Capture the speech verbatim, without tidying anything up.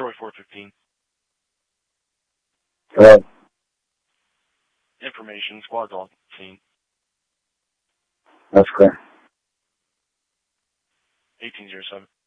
Troy four fifteen. Go ahead. Information, squad's on scene. That's clear. eighteen oh seven.